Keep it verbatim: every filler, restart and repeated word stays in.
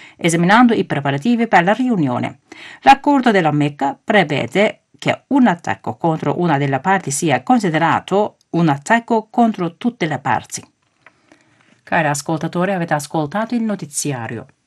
esaminando i preparativi per la riunione. L'accordo della Mecca prevede che un attacco contro una delle parti sia considerato un attacco contro tutte le parti. Cari ascoltatori, avete ascoltato il notiziario.